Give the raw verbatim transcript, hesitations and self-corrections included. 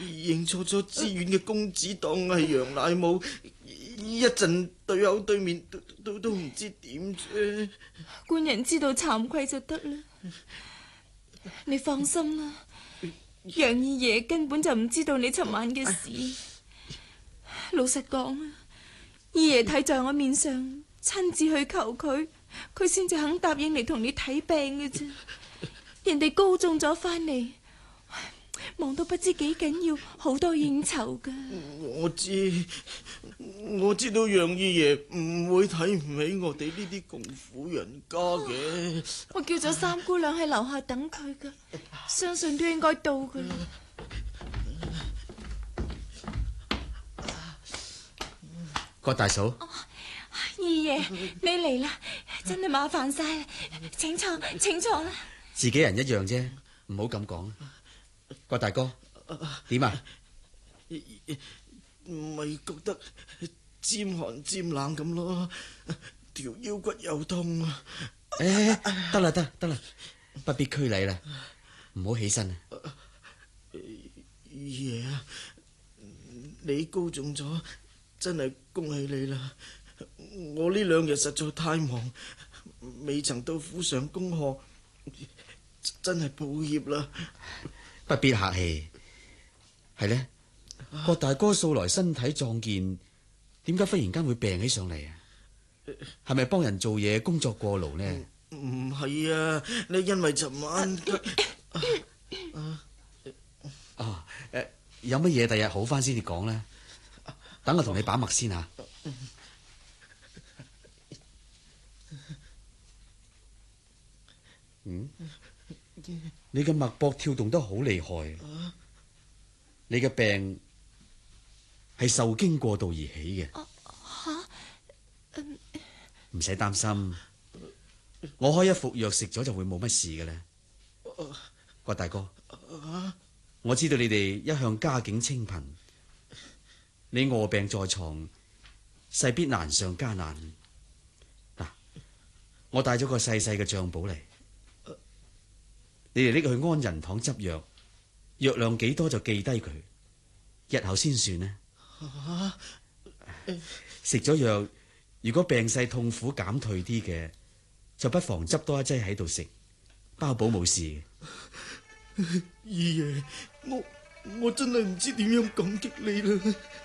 認錯咗知縣嘅公子當係楊乃武，一陣對口對面都都都唔知點啫。 官人知道慚愧就得啦，你放心啦，楊二爺根本就唔知道你尋晚嘅事。老實講啊，二爺睇在我面上，親自去求佢，佢先至肯答應嚟同你睇病嘅啫。人哋高中咗翻嚟，忙到不知幾緊要，好多應酬噶。 我知，我知道楊二爺唔會睇唔起我哋呢啲窮苦人家嘅。 我叫咗三姑娘喺樓下等佢噶，相信都應該到噶啦。 郭大嫂， 二爺你嚟啦，真係麻煩晒啦，請坐，請坐啦。 自己人一樣啫，唔好咁講。郭大哥，點啊？ 咪覺得尖寒尖冷咁咯，條腰骨又痛啊！ 誒，得啦得得啦，不必拘禮啦，唔好起身啊！ 二爺啊，你高中咗，真係恭喜你啦！我呢兩日實在太忙，未曾到府上恭賀，真係抱歉啦。 不必客氣。係呢，郭大哥素來身體壯健，點解忽然間會病起上嚟啊？係咪幫人做嘢工作過勞呢？ 唔係啊，你因為尋晚啊誒，有乜嘢第日好翻先至講呢？等我同你把脈先吓。嗯，你嘅脈搏跳動得好厲害，你嘅病係受驚過度而起嘅。 吓， 唔使擔心，我開一服藥食咗就會冇乜事嘅咧。郭大哥，我知道你哋一向家境清貧，你臥病在床，勢必難上加難。嗱，我帶咗個細細嘅賬簿嚟，你哋拎去安仁堂執藥，藥量幾多就記低佢，日後先算呢。食咗藥，如果病勢痛苦減退啲嘅，就不妨執多一劑喺度食，包保冇事。 二爺，我我真係唔知點樣感激你啦。